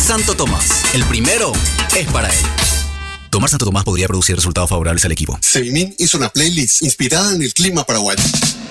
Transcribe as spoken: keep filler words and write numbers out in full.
Santo Tomás. El primero es para él. Tomar Santo Tomás podría producir resultados favorables al equipo. Sevimin hizo una playlist inspirada en el clima paraguayo.